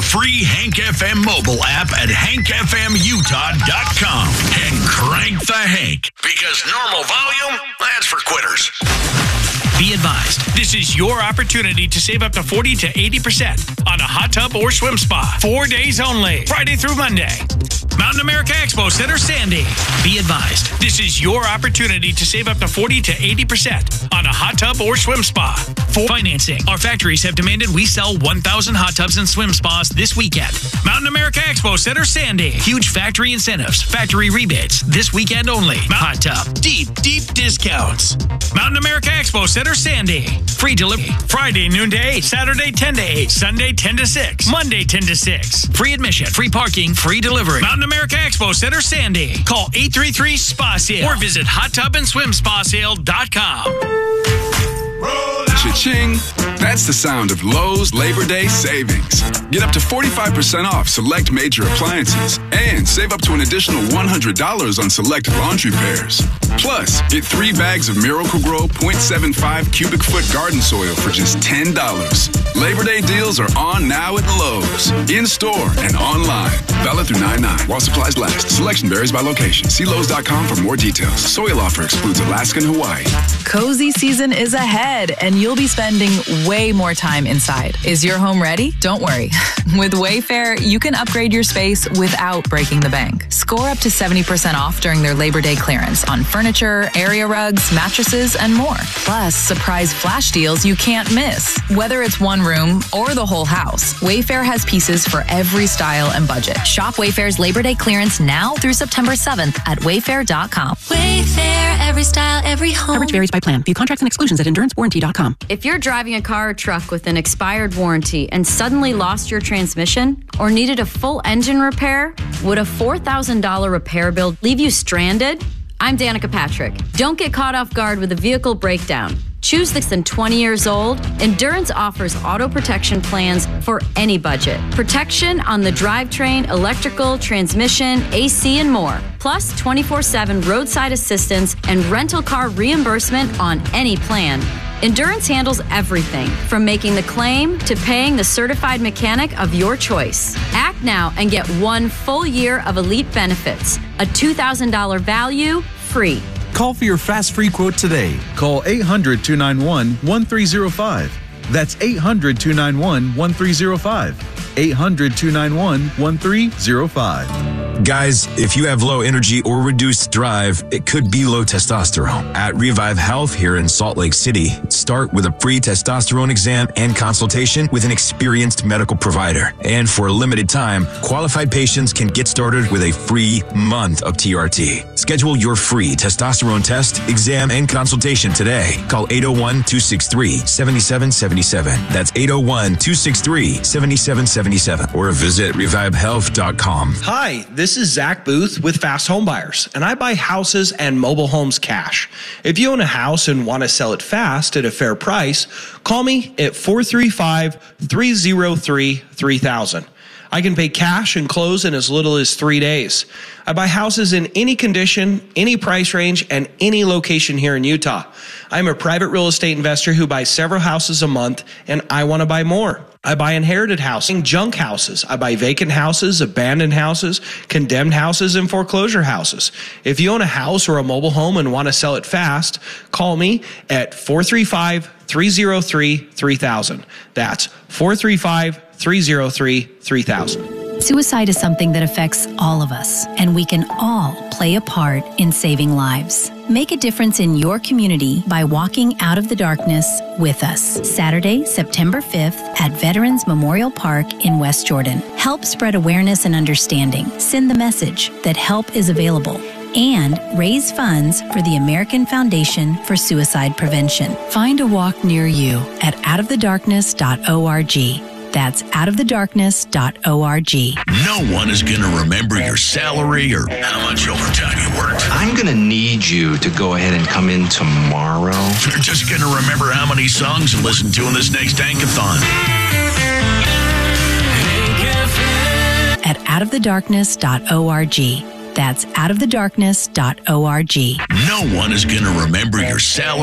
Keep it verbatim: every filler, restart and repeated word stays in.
free Hank F M mobile app at hank f m utah dot com and crank the Hank, because normal volume, that's for quitters. Be advised, this is your opportunity to save up to forty to eighty percent on a hot tub or swim spa. Four days only, Friday through Monday. Mountain America Expo Center, Sandy. Be advised, this is your opportunity to save up to forty to eighty percent on a hot tub or swim spa. For financing, our factories have demanded we sell one thousand hot tubs and swim spas this weekend. Mountain America Expo Center, Sandy. Huge factory incentives, factory rebates, this weekend only. Hot tub, deep, deep discounts. Mountain America Expo Center, Sandy. Free delivery, Friday noon to eight, Saturday ten to eight, Sunday ten to six, Monday ten to six. Free admission, free parking, free delivery. Mountain America Expo Center, Sandy. Call eight three three S P A sale or visit hot tub and swim spa sale dot com. Cha-ching! That's the sound of Lowe's Labor Day savings. Get up to forty-five percent off select major appliances and save up to an additional one hundred dollars on select laundry pairs. Plus, get three bags of Miracle-Gro point seven five cubic foot garden soil for just ten dollars. Labor Day deals are on now at Lowe's. In-store and online. Valid through nine nine while supplies last. Selection varies by location. See Lowe's dot com for more details. Soil offer excludes Alaska and Hawaii. Cozy season is ahead, and you'll be spending way more time inside. Is your home ready? Don't worry. With Wayfair, you can upgrade your space without breaking the bank. Score up to seventy percent off during their Labor Day clearance on furniture, area rugs, mattresses, and more. Plus, surprise flash deals you can't miss. Whether it's one room or the whole house, Wayfair has pieces for every style and budget. Shop Wayfair's Labor Day clearance now through September seventh at wayfair dot com. Wayfair, every style, every home. Coverage varies by plan. View contracts and exclusions at endurance warranty dot com. If you're driving a car or truck with an expired warranty and suddenly lost your transmission or needed a full engine repair, would a four thousand dollars repair bill leave you stranded? I'm Danica Patrick. Don't get caught off guard with a vehicle breakdown. Choose less than twenty years old. Endurance offers auto protection plans for any budget. Protection on the drivetrain, electrical, transmission, A C, and more. Plus twenty-four seven roadside assistance and rental car reimbursement on any plan. Endurance handles everything from making the claim to paying the certified mechanic of your choice. Act now and get one full year of elite benefits. A two thousand dollars value, free. Call for your fast free quote today. Call eight hundred, two nine one, one three zero five. That's eight hundred, two nine one, one three zero five. eight hundred, two nine one, one three zero five. Guys, if you have low energy or reduced drive, it could be low testosterone. At Revive Health here in Salt Lake City, start with a free testosterone exam and consultation with an experienced medical provider. And for a limited time, qualified patients can get started with a free month of T R T. Schedule your free testosterone test, exam, and consultation today. Call eight oh one, two six three, seven seven seven seven. That's eight oh one, two six three, seven seven seven seven. Or visit revive health dot com. Hi, this is Zach Booth with Fast Home Buyers, and I buy houses and mobile homes cash. If you own a house and want to sell it fast at a fair price, call me at four three five, three oh three, three thousand. I can pay cash and close in as little as three days. I buy houses in any condition, any price range, and any location here in Utah. I'm a private real estate investor who buys several houses a month, and I want to buy more. I buy inherited houses, junk houses. I buy vacant houses, abandoned houses, condemned houses, and foreclosure houses. If you own a house or a mobile home and want to sell it fast, call me at four three five, three oh three, three thousand. That's four three five, three oh three, three thousand. Suicide is something that affects all of us, and we can all play a part in saving lives. Make a difference in your community by walking out of the darkness with us. Saturday, September fifth at Veterans Memorial Park in West Jordan. Help spread awareness and understanding. Send the message that help is available. And raise funds for the American Foundation for Suicide Prevention. Find a walk near you at out of the darkness dot org. That's out of the darkness dot org. No one is going to remember your salary or how much overtime you worked. I'm going to need you to go ahead and come in tomorrow. You're just going to remember how many songs you listened to in this next Hankathon. At out of the darkness dot org. That's out of the darkness dot org. No one is going to remember your salary.